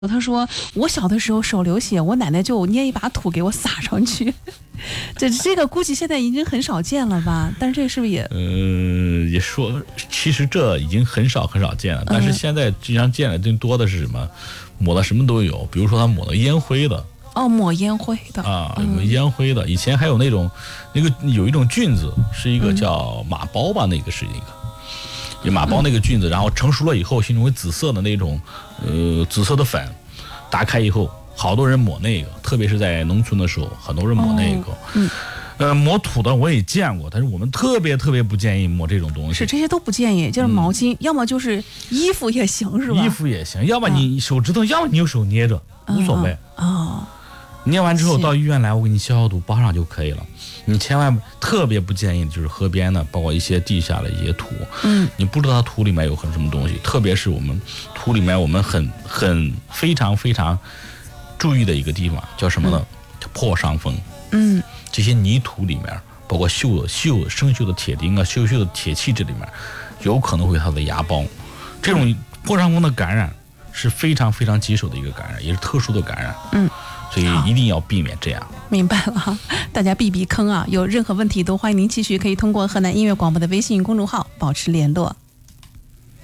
他说我小的时候手流血，我奶奶就捏一把土给我撒上去。这个估计现在已经很少见了吧？但是这是不是也也说其实这已经很少见了，但是现在经常见的更多的是什么？抹的什么都有，比如说他抹的烟灰的。 哦，抹烟灰的啊，有烟灰的。以前还有有一种菌子，是一个叫马包吧，那个是一个。有马包那个菌子，然后成熟了以后形成为紫色的那种，紫色的粉，打开以后，好多人抹那个，特别是在农村的时候，很多人抹那个。抹土的我也见过，但是我们特别不建议抹这种东西。 是这些都不建议，就是毛巾，要么就是衣服也行，是吧？ 衣服也行，要么你手指头，要么你用手捏着，无所谓。捏完之后到医院来，我给你消毒，包上就可以了。你千万特别不建议，就是河边的，包括一些地下的一些土，你不知道它土里面有什么东西，特别是我们土里面，我们非常注意的一个地方叫什么呢？叫破伤风。这些泥土里面，包括生锈的铁钉啊、锈的铁器，这里面有可能会有它的芽孢。这种破伤风的感染是非常棘手的一个感染，也是特殊的感染。所以一定要避免这样。 明白了，大家避坑啊！有任何问题都欢迎您继续可以通过河南音乐广播的微信公众号保持联络。